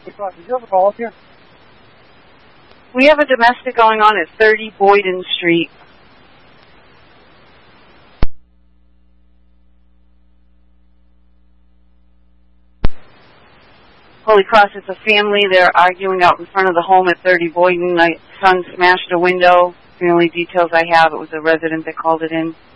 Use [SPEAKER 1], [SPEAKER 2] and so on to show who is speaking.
[SPEAKER 1] Holy Cross, did you have a call up here?
[SPEAKER 2] We have a domestic going on at 30 Boyden Street. Holy Cross, it's a family. They're arguing out in front of the home at 30 Boyden. My son smashed a window. The only details I have, it was a resident that called it in.